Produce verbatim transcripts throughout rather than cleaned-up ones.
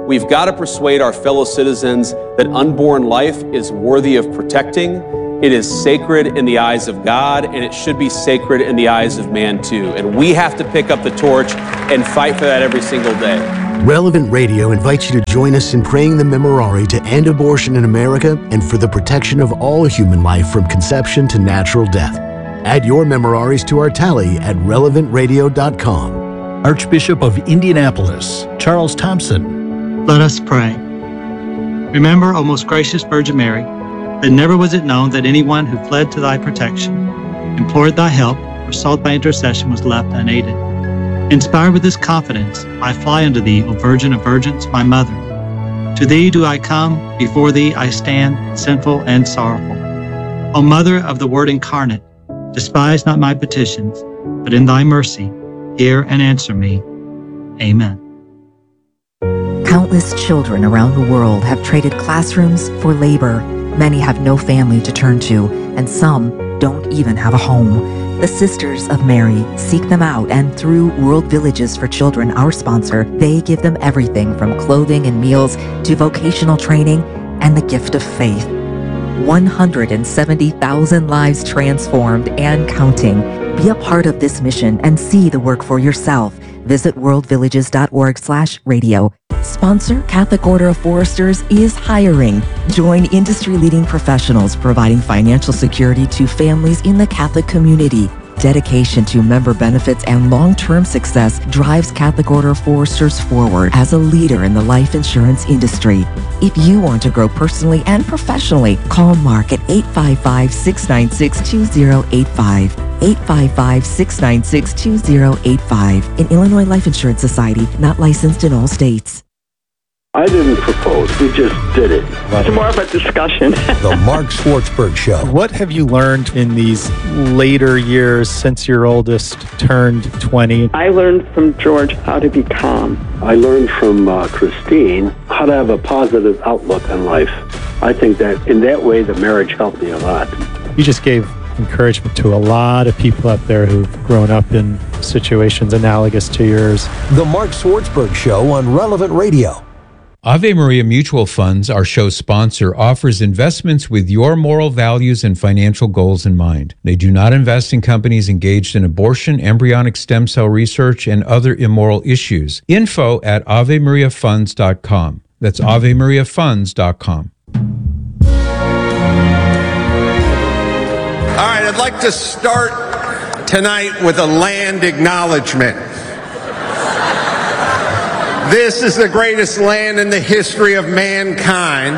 We've got to persuade our fellow citizens that unborn life is worthy of protecting. It is sacred in the eyes of God, and it should be sacred in the eyes of man too. And we have to pick up the torch and fight for that every single day. Relevant Radio invites you to join us in praying the Memorare to end abortion in America and for the protection of all human life from conception to natural death. Add your Memoraries to our tally at relevant radio dot com. Archbishop of Indianapolis, Charles Thompson. Let us pray. Remember, O most gracious Virgin Mary, that never was it known that anyone who fled to thy protection, implored thy help, or sought thy intercession was left unaided. Inspired with this confidence, I fly unto thee, O Virgin of Virgins, my Mother. To thee do I come, before thee I stand, sinful and sorrowful. O Mother of the Word incarnate, despise not my petitions, but in thy mercy, hear and answer me. Amen. Countless children around the world have traded classrooms for labor. Many have no family to turn to, and some don't even have a home. The Sisters of Mary seek them out, and through World Villages for Children, our sponsor, they give them everything from clothing and meals to vocational training and the gift of faith. one hundred seventy thousand lives transformed and counting. Be a part of this mission and see the work for yourself. Visit world villages dot org slash radio. Sponsor Catholic Order of Foresters is hiring. Join industry-leading professionals providing financial security to families in the Catholic community. Dedication to member benefits and long-term success drives Catholic Order of Foresters forward as a leader in the life insurance industry. If you want to grow personally and professionally, call Mark at eight five five, six nine six, two zero eight five. eight five five, six nine six, two zero eight five. An Illinois Life Insurance Society, not licensed in all states. I didn't propose. We just did it. It's more of a discussion. The Mark Schwartzberg Show. What have you learned in these later years since your oldest turned twenty? I learned from George how to be calm. I learned from uh, Christine how to have a positive outlook on life. I think that in that way, the marriage helped me a lot. You just gave encouragement to a lot of people out there who've grown up in situations analogous to yours. The Mark Schwartzberg Show on Relevant Radio. Ave Maria Mutual Funds, our show sponsor, offers investments with your moral values and financial goals in mind. They do not invest in companies engaged in abortion, embryonic stem cell research, and other immoral issues. Info at ave maria funds dot com. That's ave maria funds dot com. All right, I'd like to start tonight with a land acknowledgement. This is the greatest land in the history of mankind.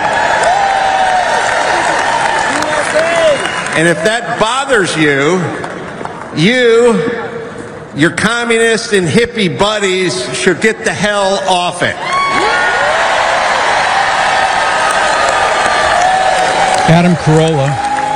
And if that bothers you, you, your communist and hippie buddies should get the hell off it. Adam Carolla.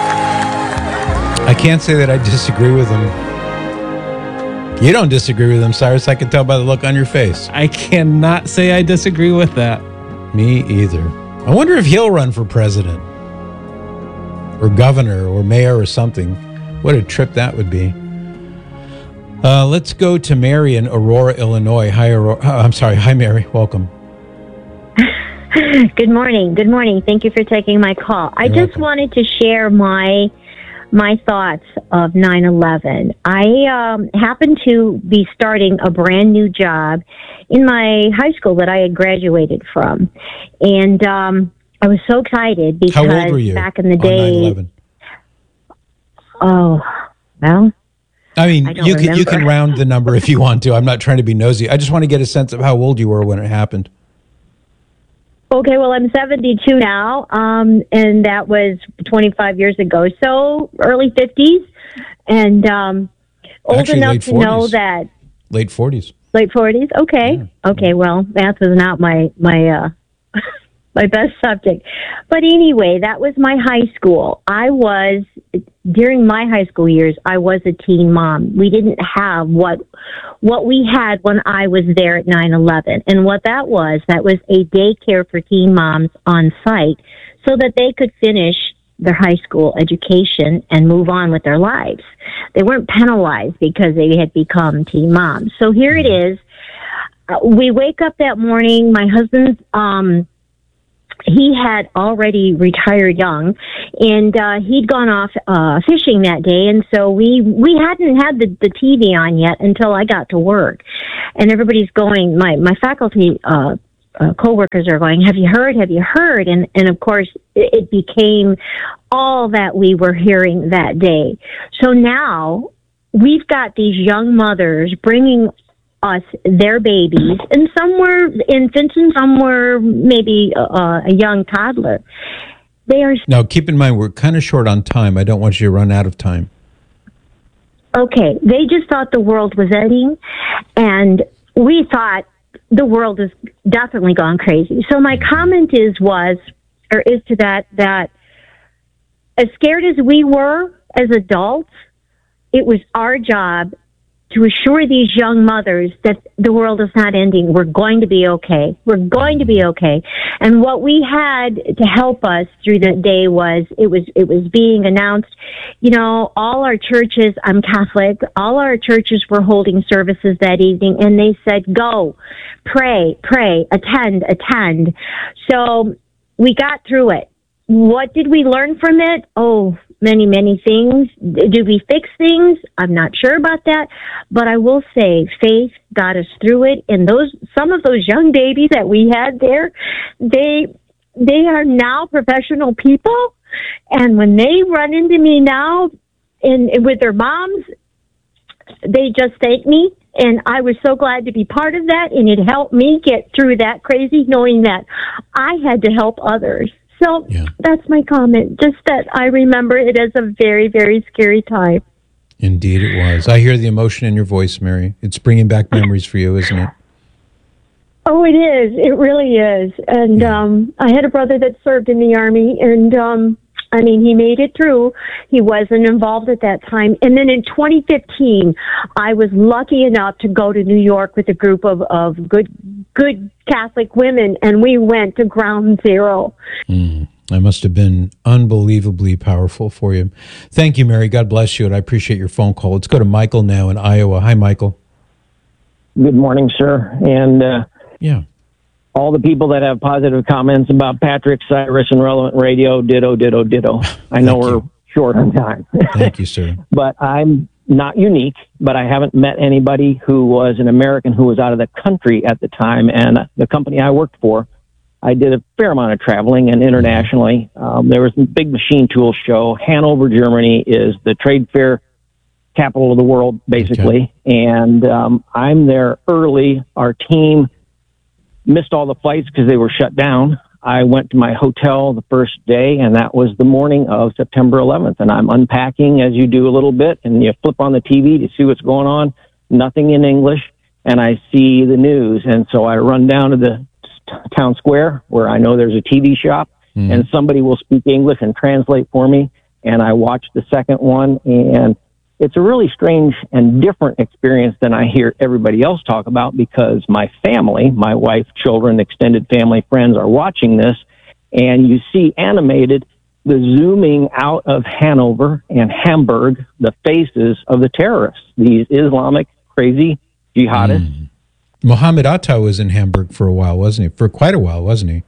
I can't say that I disagree with him. You don't disagree with him, Cyrus. I can tell by the look on your face. I cannot say I disagree with that. Me either. I wonder if he'll run for president or governor or mayor or something. What a trip that would be. Uh, let's go to Mary in Aurora, Illinois. Hi, Aurora. Uh, I'm sorry. Hi, Mary. Welcome. Good morning. Good morning. Thank you for taking my call. I You're just welcome. wanted to share my my thoughts of nine eleven. I um, happened to be starting a brand new job in my high school that I had graduated from. And um, I was so excited because How old were you back in the on day... nine eleven? Oh, well... I mean, I don't you can you can remember. round the number if you want to. I'm not trying to be nosy. I just want to get a sense of how old you were when it happened. Okay, well, I'm seventy-two now, um, and that was twenty-five years ago. So early fifties, and um, old Actually, enough late to know forties. that Late forties. late forties. Okay, Yeah. okay. Well, math was not my my uh, my best subject, but anyway, that was my high school. I was during my high school years. I was a teen mom. We didn't have what what we had when I was there at nine eleven, and what that was that was a daycare for teen moms on site, so that they could finish their high school education and move on with their lives. They weren't penalized because they had become teen moms. So here it is. uh, we wake up that morning. My husband's, um, he had already retired young, and uh, he'd gone off uh, fishing that day, and so we we hadn't had the, the T V on yet until I got to work, and everybody's going. My my faculty uh, uh, coworkers are going, "Have you heard? Have you heard?" And and of course, it, it became all that we were hearing that day. So now we've got these young mothers bringing us their babies, and some were infants and some were maybe uh, a young toddler. They are now. Keep in mind, we're kind of short on time. I don't want you to run out of time. Okay, they just thought the world was ending, and we thought the world has definitely gone crazy. So my comment is was or is to that that as scared as we were as adults, it was our job to assure these young mothers that the world is not ending. We're going to be okay. We're going to be okay. And what we had to help us through the day was, it was, it was being announced, you know, all our churches, I'm Catholic, all our churches were holding services that evening, and they said, go, pray, pray, attend, attend. So we got through it. What did we learn from it? Oh, many, many things. Do we fix things? I'm not sure about that, but I will say faith got us through it. And those, some of those young babies that we had there, they, they are now professional people. And when they run into me now and with their moms, they just thank me. And I was so glad to be part of that. And it helped me get through that crazy, knowing that I had to help others. So yeah. That's my comment. Just that I remember it as a very, very scary time. Indeed it was. I hear the emotion in your voice, Mary. It's bringing back memories for you, isn't it? Oh, it is. It really is. And yeah. um, I had a brother that served in the Army, and um, I mean, he made it through. He wasn't involved at that time. And then in twenty fifteen, I was lucky enough to go to New York with a group of, of good good Catholic women, and we went to Ground Zero. Mm, that must have been unbelievably powerful for you. Thank you, Mary. God bless you, and I appreciate your phone call. Let's go to Michael now in Iowa. Hi, Michael. Good morning, sir. And uh, yeah. all the people that have positive comments about Patrick, Cyrus, and Relevant Radio, ditto, ditto, ditto. I know we're you. short on time. Thank you, sir. But I'm not unique, but I haven't met anybody who was an American who was out of the country at the time. And the company I worked for, I did a fair amount of traveling and internationally. Um, there was a big machine tool show. Hanover, Germany is the trade fair capital of the world, basically. Okay. And um, I'm there early. Our team missed all the flights because they were shut down. I went to my hotel the first day, and that was the morning of September eleventh. And I'm unpacking as you do a little bit, and you flip on the T V to see what's going on. Nothing in English, and I see the news. And so I run down to the t- town square where I know there's a T V shop, mm. and somebody will speak English and translate for me. And I watched the second one, and it's a really strange and different experience than I hear everybody else talk about, because my family, my wife, children, extended family, friends are watching this, and you see animated the zooming out of Hanover and Hamburg, the faces of the terrorists, these Islamic crazy jihadists. Mm. Mohammed Atta was in Hamburg for a while, wasn't he? For quite a while, wasn't he?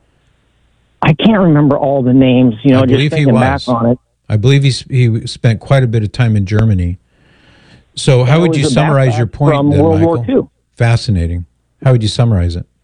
I can't remember all the names, you know, I just believe thinking he was. back on it. I believe he he spent quite a bit of time in Germany. So how would you summarize your point from then, World Michael? War Two. Fascinating. How would you summarize it?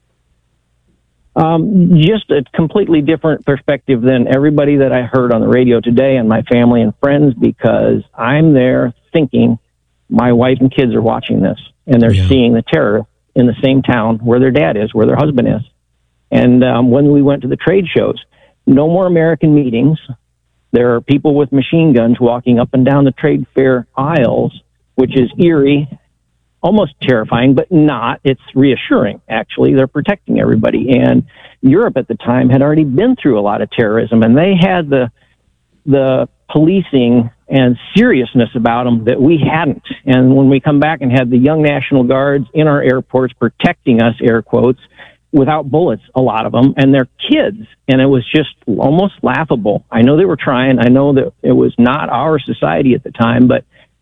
Um, just a completely different perspective than everybody that I heard on the radio today and my family and friends, because I'm there thinking my wife and kids are watching this, and they're yeah. seeing the terror in the same town where their dad is, where their husband is. And um, when we went to the trade shows, no more American meetings. There are people with machine guns walking up and down the trade fair aisles, which is eerie, almost terrifying, but not. It's reassuring, actually. They're protecting everybody. And Europe at the time had already been through a lot of terrorism, and they had the the policing and seriousness about them that we hadn't. And when we come back and had the young National Guards in our airports protecting us, air quotes, without bullets, a lot of them, and they're kids, and it was just almost laughable. I know they were trying. I know that it was not our society at the time, but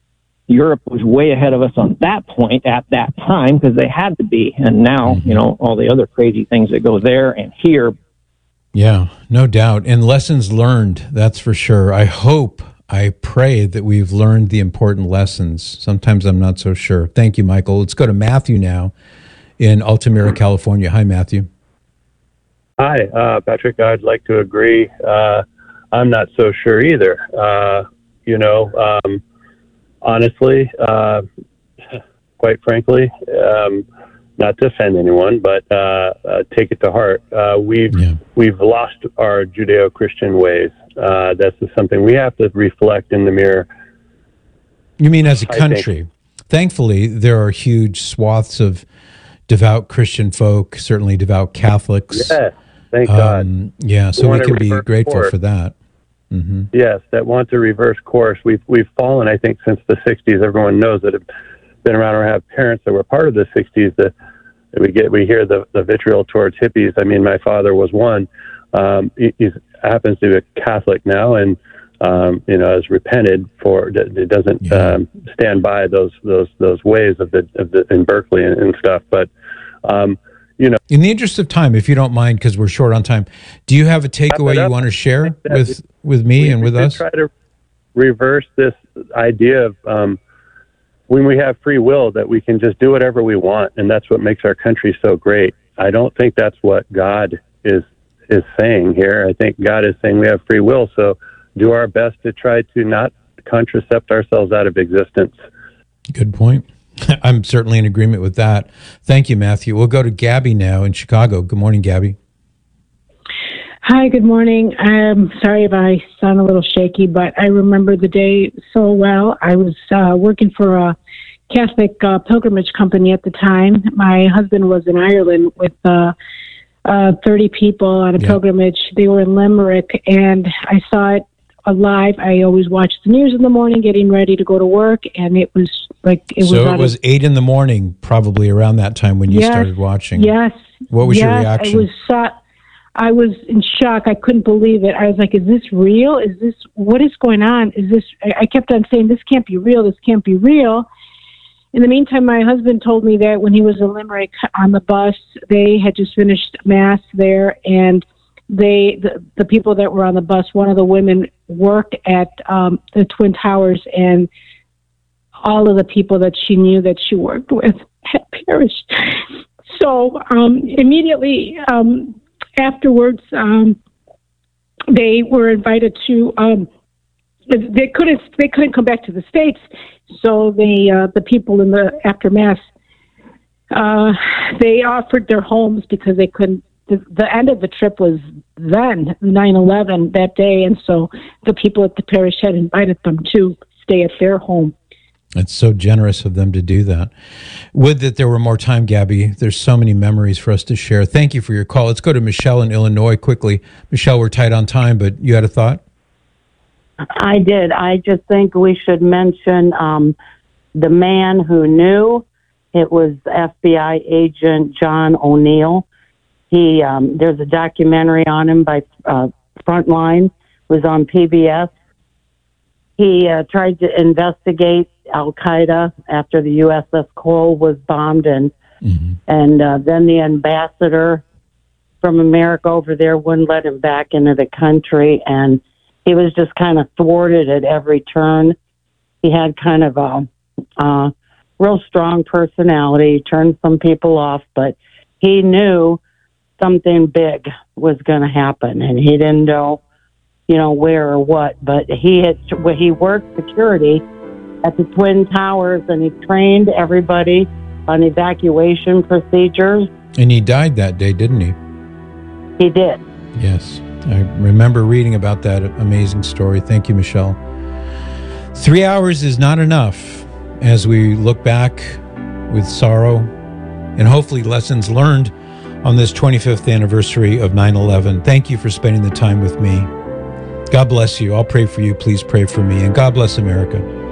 Europe was way ahead of us on that point at that time because they had to be. And now, mm-hmm. you know, all the other crazy things that go there and here. Yeah, no doubt. And lessons learned, that's for sure. I hope, I pray that we've learned the important lessons. Sometimes I'm not so sure. Thank you, Michael. Let's go to Matthew now in Altamira, California. Hi, Matthew. Hi, uh, Patrick. I'd like to agree. Uh, I'm not so sure either. Uh, you know, um, honestly, uh, quite frankly, um, not to offend anyone, but uh, uh, take it to heart. Uh, we've yeah. we've lost our Judeo-Christian ways. Uh, that's something we have to reflect in the mirror. You mean as a country? Thankfully, there are huge swaths of devout Christian folk, certainly devout Catholics. Yes, thank um, God. Yeah, so we can be grateful course. for that. Mm-hmm. Yes, that want to reverse course. We've we've fallen, I think, since the sixties. Everyone knows that have been around or have parents that were part of the sixties. That, that we get, we hear the, the vitriol towards hippies. I mean, my father was one. Um, he he's, happens to be a Catholic now, and um, you know, has repented for. It doesn't yeah. um, stand by those those those ways of the of the in Berkeley and, and stuff. But um, you know, in the interest of time, if you don't mind, because we're short on time, do you have a takeaway you want to share with with me we, and with we us? Try to reverse this idea of um, when we have free will that we can just do whatever we want, and that's what makes our country so great. I don't think that's what God is is saying here. I think God is saying we have free will, so do our best to try to not contracept ourselves out of existence. Good point. I'm certainly in agreement with that. Thank you, Matthew. We'll go to Gabby now in Chicago. Good morning, Gabby. Hi, good morning. I'm sorry if I sound a little shaky, but I remember the day so well. I was uh, working for a Catholic uh, pilgrimage company at the time. My husband was in Ireland with uh, uh, thirty people on a yeah. pilgrimage. They were in Limerick, and I saw it live. I always watch the news in the morning, getting ready to go to work, and it was like it was. So it was of, eight in the morning, probably around that time when you yes, started watching. Yes. What was yes, your reaction? I was uh, I was in shock. I couldn't believe it. I was like, "Is this real? Is this what is going on? Is this?" I kept on saying, "This can't be real. This can't be real." In the meantime, my husband told me that when he was in Limerick on the bus, they had just finished Mass there, and they the, the people that were on the bus, one of the women worked at um, the Twin Towers, and all of the people that she knew that she worked with had perished. So um, immediately um, afterwards, um, they were invited to. Um, they couldn't. They couldn't come back to the States, so they uh, the people in the after Mass uh, they offered their homes because they couldn't. The, the end of the trip was then nine eleven that day, and so the people at the parish had invited them to stay at their home. It's so generous of them to do that. Would that there were more time, Gabby. There's so many memories for us to share. Thank you for your call. Let's go to Michelle in Illinois quickly. Michelle, we're tight on time, but you had a thought? I did. I just think we should mention um, the man who knew. It was F B I agent John O'Neill. He um, there's a documentary on him by uh, Frontline. It was on P B S. He uh, tried to investigate Al Qaeda after the U S S Cole was bombed, and mm-hmm. and uh, then the ambassador from America over there wouldn't let him back into the country, and he was just kind of thwarted at every turn. He had kind of a uh, real strong personality. He turned some people off, but he knew something big was going to happen, and he didn't know, you know, where or what. But he had he worked security at the Twin Towers, and he trained everybody on evacuation procedures. And he died that day, didn't he? He did. Yes. I remember reading about that amazing story. Thank you, Michelle. Three hours is not enough as we look back with sorrow and hopefully lessons learned on this twenty-fifth anniversary of nine eleven. Thank you for spending the time with me. God bless you. I'll pray for you. Please pray for me. And God bless America.